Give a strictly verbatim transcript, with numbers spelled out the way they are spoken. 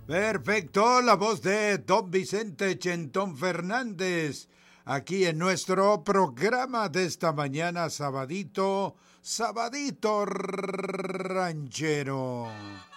Perfecto, la voz de Don Vicente Chentón Fernández, aquí en nuestro programa de esta mañana, sabadito, sabadito ranchero.